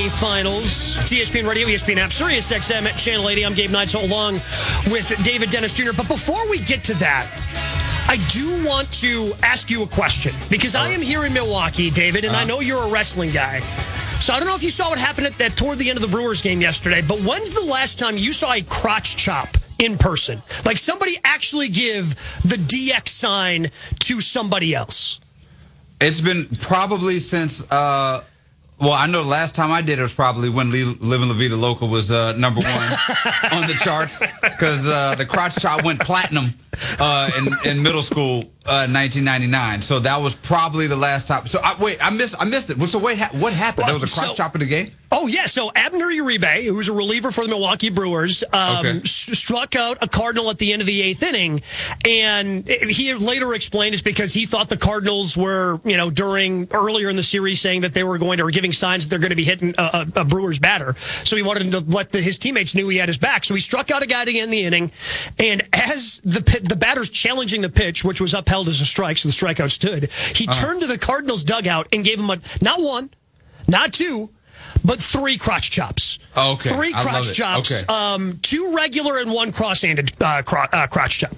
NBA Finals. It's ESPN Radio, ESPN app, Sirius XM at Channel 80. I'm Gabe Neitzel along with David Dennis Jr. But before we get to that, I do want to ask you a question because I am here in Milwaukee, David, and I know you're a wrestling guy. So I don't know if you saw what happened toward the end of the Brewers game yesterday, but when's the last time you saw a crotch chop in person? Like somebody actually give the DX sign to somebody else. It's been probably since, I know the last time I did it was probably when Living La Vida Loca was number one on the charts because the crotch chop went platinum in middle school in 1999. So that was probably the last time. So I missed it. So what happened? Well, there was a crotch chop in the game? Oh, yeah. So Abner Uribe, who was a reliever for the Milwaukee Brewers, struck out a Cardinal at the end of the 8th inning. And he later explained it's because he thought the Cardinals were, earlier in the series saying that they were giving signs that they're going to be hitting a Brewers batter. So he wanted to let his teammates knew he had his back. So he struck out a guy to end the inning. And as the batter's challenging the pitch, which was upheld as a strike, so the strikeout stood, he turned to the Cardinals dugout and gave him not one, not two, but 3 crotch chops. Oh, okay. 3 crotch chops. Okay. 2 regular and 1 cross-handed crotch chop.